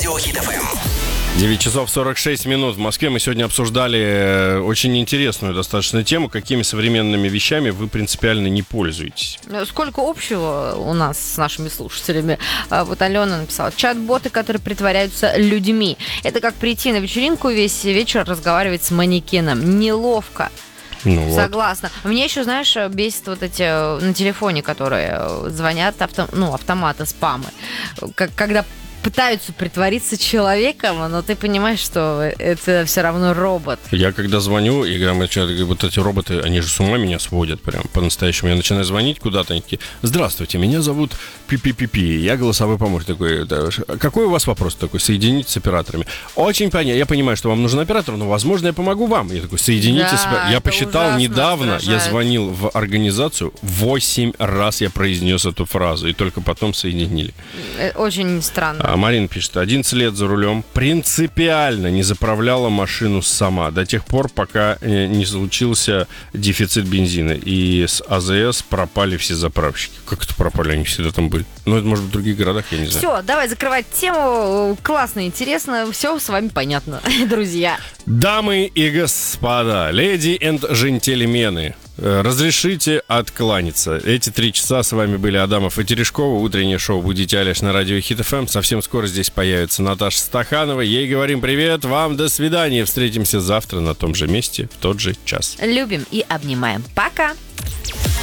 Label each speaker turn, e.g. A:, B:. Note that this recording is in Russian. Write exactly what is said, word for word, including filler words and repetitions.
A: Радио Хит эф эм.
B: девять часов сорок шесть минут в Москве. Мы сегодня обсуждали очень интересную достаточно тему, какими современными вещами вы принципиально не пользуетесь.
C: Сколько общего у нас с нашими слушателями. Вот Алена написала: чат-боты, которые притворяются людьми. Это как прийти на вечеринку и весь вечер разговаривать с манекеном. Неловко.
B: Ну
C: Согласна. Вот. Мне еще, знаешь, бесит вот эти на телефоне, которые звонят, авто, ну, автоматы, спамы. Как, когда пытаются притвориться человеком, но ты понимаешь, что это все равно робот.
B: Я когда звоню, и когда мы начинаем, вот эти роботы, они же с ума меня сводят прям по-настоящему. Я начинаю звонить куда-то, они такие: здравствуйте, меня зовут Пи-Пи-Пи-Пи, я голосовой помощник. Такой: да, какой у вас вопрос? Такой: соедините с операторами. Очень понятно, я понимаю, что вам нужен оператор, но, возможно, я помогу вам. Я такой: соедините
C: да,
B: с оператором. Я посчитал недавно,
C: раздражает.
B: я звонил в организацию, восемь раз я произнес эту фразу, и только потом соединили.
C: Очень странно.
B: А Марина пишет: одиннадцать лет за рулем, принципиально не заправляла машину сама до тех пор, пока не случился дефицит бензина, и с АЗС пропали все заправщики. Как это пропали? Они всегда там были. Ну, это может быть в других городах, я не знаю.
C: Все, давай закрывать тему. Классно, интересно, все с вами понятно, друзья.
B: Дамы и господа, леди и джентльмены, разрешите откланяться. Эти три часа с вами были Адамов и Терешкова. Утреннее шоу «Будите Алиш» на радио Хит эф эм. Совсем скоро здесь появится Наташа Стаханова. Ей говорим привет, вам до свидания. Встретимся завтра на том же месте, в тот же час.
C: Любим и обнимаем. Пока!